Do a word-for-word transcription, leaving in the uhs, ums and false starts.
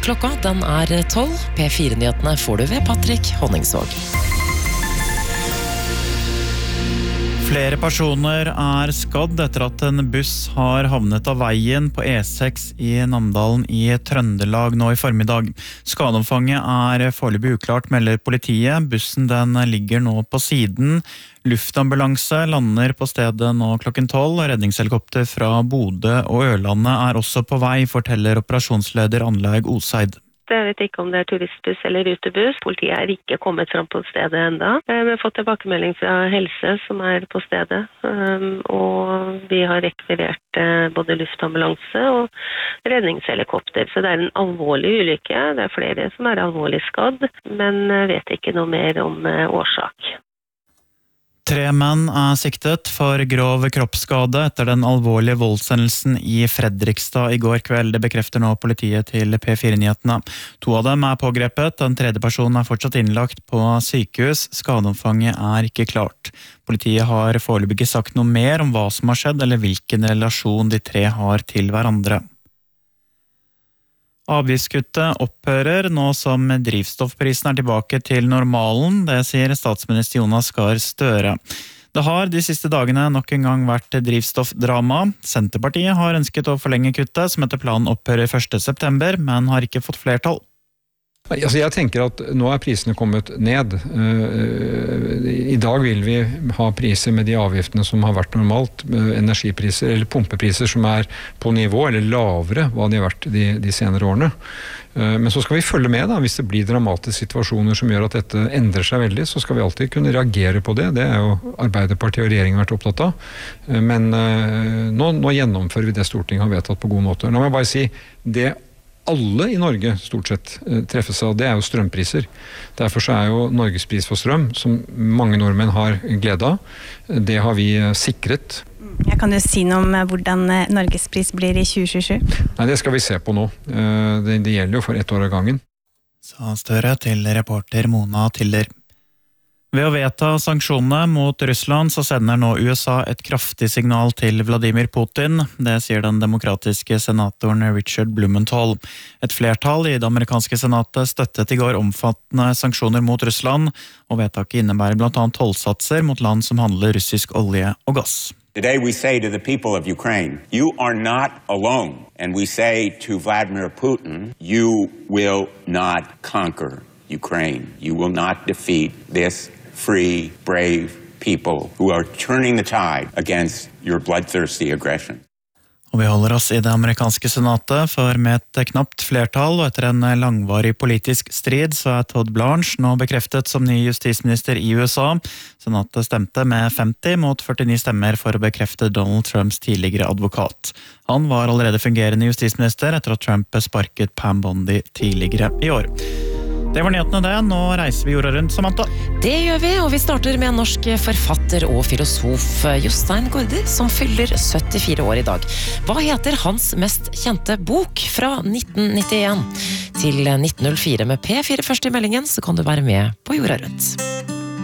Klokka den er tolv. P fire-nyhetene får du ved Patrick Honningsvåg. Flere personer er skadd etter at en buss har havnet av veien på E seks i Namdalen i Trøndelag nå i formiddag. Skadeomfanget er foreløpig uklart, melder politiet. Bussen den ligger nå på siden. Luftambulanse lander på stedet nå klokken tolv. Redningshelikopter fra Bodø og Ørlandet er også på vei, forteller operasjonsleder Anlaug Oseid. Jeg vet ikke om det er turistbuss eller rutebuss. Politiet er ikke kommet fram på stedet enda. Vi har fått tilbakemelding fra helse som er på stedet, og vi har rekvirert både luftambulanse og redningshelikopter. Så det er en alvorlig ulykke. Det er flere som er alvorlig skadd, men vet ikke noe mer om årsak. Tre menn er siktet for grov kroppsskade etter den alvorlige voldshendelsen i Fredrikstad i går kveld. Det bekrefter nå politiet til P fire-nyhetene. To av dem er pågrepet, den tredje personen er fortsatt innlagt på sykehus. Skadeomfanget er ikke klart. Politiet har foreløpig ikke sagt noe mer om hva som har skjedd, eller hvilken relasjon de tre har til hverandre. Avgiftskuttet opphører nå som drivstoffprisen er tilbake til normalen, det sier statsminister Jonas Gahr Støre. Det har de siste dagene nok en gang vært drivstoffdrama. Senterpartiet har ønsket å forlenge kuttet, som etter planen opphører første september, men har ikke fått flertall. Altså jeg tenker at nå er prisene kommet ned. I dag vil vi ha priser med de avgiftene som har vært normalt, energipriser eller pumpepriser som er på nivå eller lavere hva de har vært de, de senere årene. Men så skal vi følge med da, hvis det blir dramatiske situasjoner som gjør at dette endrer seg veldig, så skal vi alltid kunne reagere på det. Det er jo Arbeiderpartiet og regjeringen vært opptatt av. Men nå, nå gjennomfører vi det Stortinget har vedtatt på god måte. Nå må jeg bare si, det alle i Norge stort sett treffes av, det er jo strømpriser. Derfor så er jo Norges pris for strøm, som mange nordmenn har glede av, det har vi sikret. Jeg kan jo si noe om hvordan Norges pris blir i tjue tjuesju. Nei, det skal vi se på nå. Det, det gjelder jo for ett år av gangen. Sa Støre til reporter Mona Tiller. Ved å vedta sanksjonene mot Russland så sender nå U S A et kraftig signal til Vladimir Putin. Det sier den demokratiske senatoren Richard Blumenthal. Et flertall i det amerikanske senatet støttet i går omfattende sanksjoner mot Russland, og vedtaket innebærer blant annet tollsatser mot land som handler russisk olje og gass. Today we say to the people of Ukraine, you are not alone. And we say to Vladimir Putin, you will not conquer Ukraine. You will not defeat this free, brave people who are turning the tide against your bloodthirsty aggression. Og vi holder oss i det amerikanske senatet, for med et knapt flertall og etter en langvarig politisk strid, så er Todd Blanche nå bekreftet som ny justisminister i U S A. Senatet stemte med femti mot førtini stemmer for å bekrefte Donald Trumps tidligere advokat. Han var allerede fungerende justisminister etter at Trump sparket Pam Bondi tidligere i år. Det var nyhetene det. Nå reiser vi jorda rundt, Samantha. Det gjør vi, og vi starter med en norsk forfatter og filosof Jostein Gaarder, som fyller syttifire år i dag. Hva heter hans mest kjente bok fra nitten nittien? Til nitten null fire med P fire først i meldingen, så kan du være med på jorda rundt.